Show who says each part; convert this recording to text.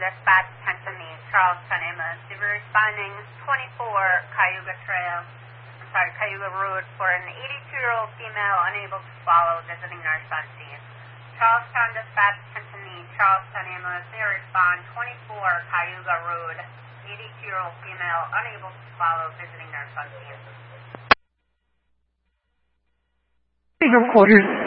Speaker 1: dispatch attention needs, Charlestown ambulance. They were responding 24 Cayuga Road for an 82-year-old female unable to swallow, visiting nurse on scene. Charlestown dispatch attention needs, Charlestown ambulance. They respond 24 Cayuga Road, 82-year-old female unable to swallow, visiting nurse on scene.
Speaker 2: Quarters.